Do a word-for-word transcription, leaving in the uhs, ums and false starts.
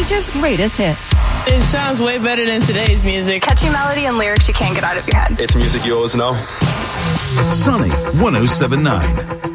age's greatest hits. It sounds way better than today's music. Catchy melody and lyrics you can't get out of your head. It's music you always know. Sunny one oh seven point nine.